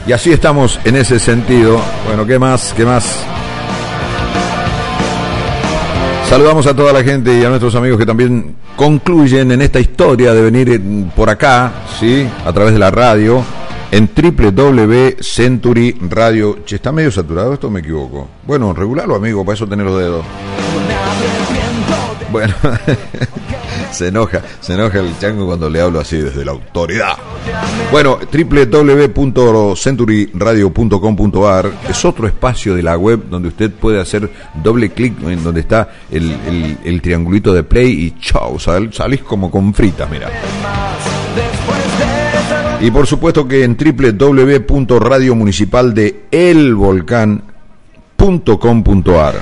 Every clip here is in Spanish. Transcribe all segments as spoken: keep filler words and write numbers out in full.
Y así estamos en ese sentido. Bueno, ¿qué más? ¿Qué más? Saludamos a toda la gente y a nuestros amigos que también concluyen en esta historia de venir por acá, ¿sí? A través de la radio, en doble u doble u doble u punto century radio. Che, ¿está medio saturado esto o me equivoco? Bueno, regularlo, amigo, para eso tener los dedos. Bueno, se enoja, se enoja el chango cuando le hablo así desde la autoridad. Bueno, doble u doble u doble u punto century radio punto com punto a r es otro espacio de la web donde usted puede hacer doble clic en donde está el, el, el triangulito de play y chau, sal, salís como con fritas, mira. Y por supuesto que en doble u doble u doble u punto radio municipal de el volcán punto com punto a r.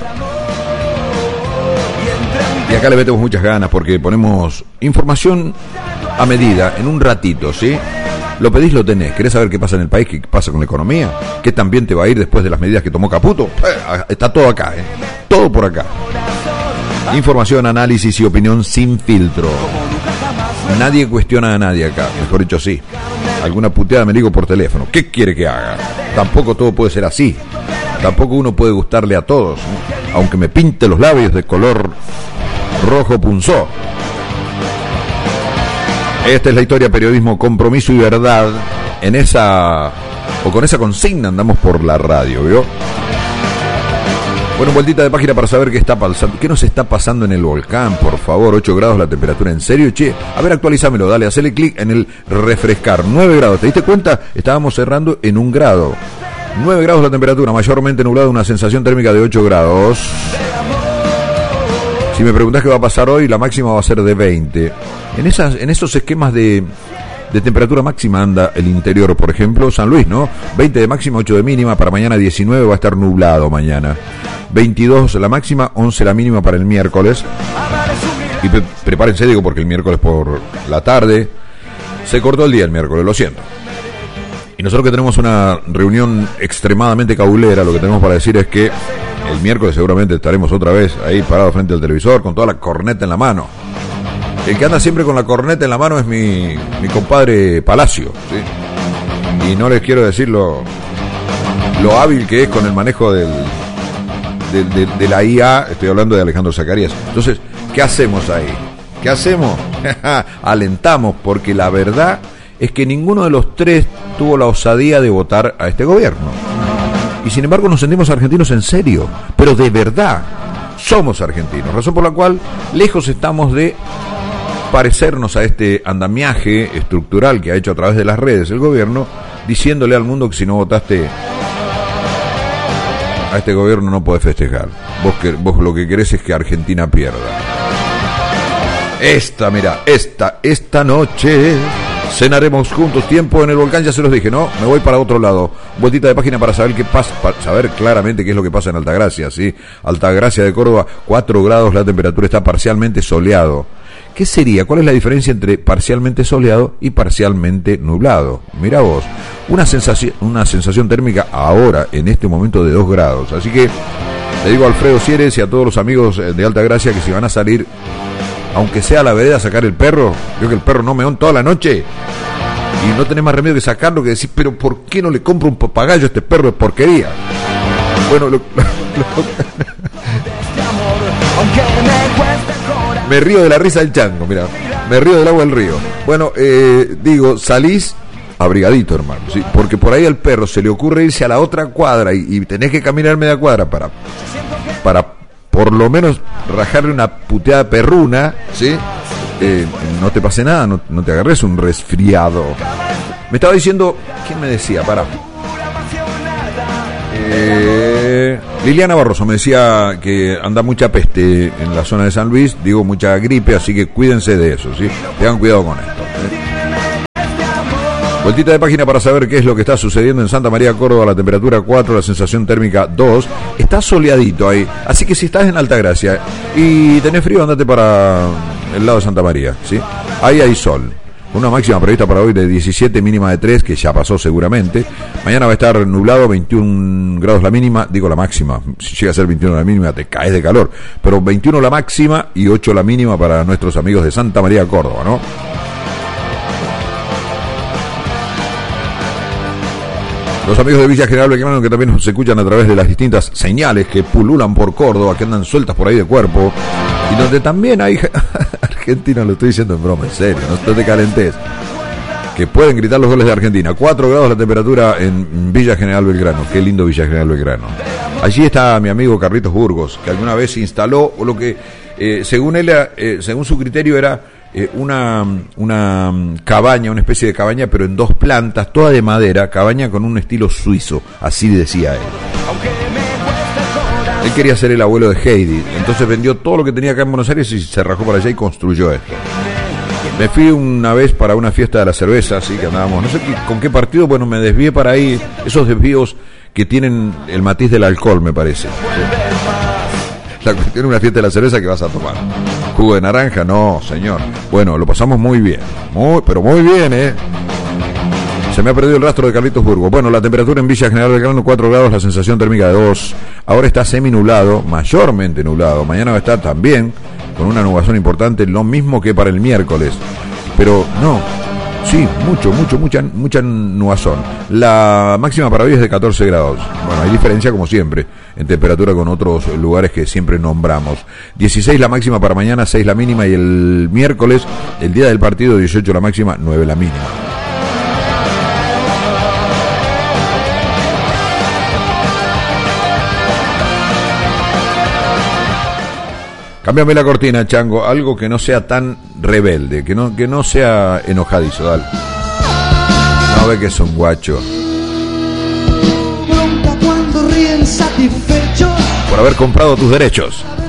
Y acá le metemos muchas ganas porque ponemos información a medida, en un ratito, ¿sí? Lo pedís, lo tenés. ¿Querés saber qué pasa en el país? ¿Qué pasa con la economía? ¿Qué también te va a ir después de las medidas que tomó Caputo? Eh, está todo acá, ¿eh? Todo por acá. Información, análisis y opinión sin filtro. Nadie cuestiona a nadie acá, mejor dicho, sí. Alguna puteada me digo por teléfono. ¿Qué quiere que haga? Tampoco todo puede ser así. Tampoco uno puede gustarle a todos, ¿no? Aunque me pinte los labios de color rojo punzó. Esta es la historia, periodismo, compromiso y verdad. En esa, o con esa consigna andamos por la radio, ¿vio? Bueno, vueltita de página para saber qué está pasando. ¿Qué nos está pasando en el volcán? Por favor, ocho grados la temperatura. ¿En serio, che? A ver, actualízamelo, dale, hacele clic en el refrescar. nueve grados, ¿te diste cuenta? Estábamos cerrando en un grado. nueve grados la temperatura, mayormente nublado, una sensación térmica de ocho grados. Si me preguntás qué va a pasar hoy, la máxima va a ser de veinte. En esas, en esos esquemas de, de temperatura máxima anda el interior, por ejemplo, San Luis, ¿no? veinte de máxima, ocho de mínima, para mañana diecinueve, va a estar nublado mañana. veintidós la máxima, once la mínima para el miércoles. Y pre- prepárense, digo, porque el miércoles por la tarde se cortó el día el miércoles, lo siento. Y nosotros que tenemos una reunión extremadamente cabulera, lo que tenemos para decir es que el miércoles seguramente estaremos otra vez ahí parados frente al televisor con toda la corneta en la mano. El que anda siempre con la corneta en la mano es mi, mi compadre Palacio, ¿sí? Y no les quiero decir lo, lo hábil que es con el manejo del, de, de, de la I A, estoy hablando de Alejandro Zacarías. Entonces, ¿qué hacemos ahí? ¿Qué hacemos? Alentamos, porque la verdad es que ninguno de los tres tuvo la osadía de votar a este gobierno. Y sin embargo nos sentimos argentinos en serio, pero de verdad somos argentinos, razón por la cual lejos estamos de parecernos a este andamiaje estructural que ha hecho a través de las redes el gobierno, diciéndole al mundo que si no votaste a este gobierno no podés festejar. Vos, que, vos lo que querés es que Argentina pierda. Esta, mira, esta, esta noche cenaremos juntos. Tiempo en el volcán, ya se los dije, ¿no? Me voy para otro lado. Vueltita de página para saber qué pasa, para saber claramente qué es lo que pasa en Altagracia, ¿sí? Altagracia de Córdoba, cuatro grados, la temperatura está parcialmente soleado. ¿Qué sería? ¿Cuál es la diferencia entre parcialmente soleado y parcialmente nublado? Mira vos, una sensación, una sensación térmica ahora, en este momento, de dos grados. Así que le digo a Alfredo Sieres y a todos los amigos de Altagracia que si van a salir, aunque sea a la vereda a sacar el perro, yo que el perro no meón toda la noche y no tenés más remedio que sacarlo, que decir, pero ¿por qué no le compro un papagayo a este perro de porquería? Bueno, lo, lo, lo, me río de la risa del chango, mira, me río del agua del río. Bueno, eh, digo, salís abrigadito, hermano, ¿sí? Porque por ahí al perro se le ocurre irse a la otra cuadra y, y tenés que caminar media cuadra para... para por lo menos rajarle una puteada perruna, ¿sí? Eh, no te pase nada, no, no te agarres un resfriado. Me estaba diciendo, ¿quién me decía? Pará. Eh, Liliana Barroso me decía que anda mucha peste en la zona de San Luis, digo mucha gripe, así que cuídense de eso, ¿sí? Tengan cuidado con esto, ¿eh? Vueltita de página para saber qué es lo que está sucediendo en Santa María, Córdoba. La temperatura cuatro, la sensación térmica dos. Está soleadito ahí, así que si estás en Altagracia y tenés frío, andate para el lado de Santa María, ¿sí? Ahí hay sol. Una máxima prevista para hoy de diecisiete, mínima de tres, que ya pasó seguramente. Mañana va a estar nublado, veintiún grados la mínima, digo la máxima. Si llega a ser veintiuno la mínima, te caes de calor. Pero veintiuno la máxima y ocho la mínima para nuestros amigos de Santa María, Córdoba, ¿no? Los amigos de Villa General Belgrano, que también nos escuchan a través de las distintas señales que pululan por Córdoba, que andan sueltas por ahí de cuerpo, y donde también hay Argentina, lo estoy diciendo en broma, en serio, no te calentes, que pueden gritar los goles de Argentina. cuatro grados la temperatura en Villa General Belgrano. Qué lindo Villa General Belgrano. Allí está mi amigo Carlitos Burgos, que alguna vez instaló lo que, eh, según él, eh, según su criterio, era eh, una, una cabaña, una especie de cabaña, pero en dos plantas, toda de madera, cabaña con un estilo suizo, así decía él. Él quería ser el abuelo de Heidi, entonces vendió todo lo que tenía acá en Buenos Aires y se rajó para allá y construyó esto. Me fui una vez para una fiesta de la cerveza, así que andábamos, no sé qué, con qué partido, bueno, me desvié para ahí, esos desvíos que tienen el matiz del alcohol, me parece. La cuestión es una fiesta de la cerveza que vas a tomar. ¿Jugo de naranja? No, señor. Bueno, lo pasamos muy bien, muy, pero muy bien, ¿eh? Se me ha perdido el rastro de Carlitos Burgos. Bueno, la temperatura en Villa General Belgrano, cuatro grados, la sensación térmica de dos. Ahora está semi-nublado, mayormente nublado. Mañana va a estar también con una nublación importante, lo mismo que para el miércoles. Pero no, sí, mucho, mucho, mucha, mucha nublación. La máxima para hoy es de catorce grados. Bueno, hay diferencia como siempre en temperatura con otros lugares que siempre nombramos. dieciséis la máxima para mañana, seis la mínima, y el miércoles, el día del partido, dieciocho la máxima, nueve la mínima. Cámbiame la cortina, Chango, algo que no sea tan rebelde, que no, que no sea enojadizo, dale. No ve que es un guacho. Por haber comprado tus derechos.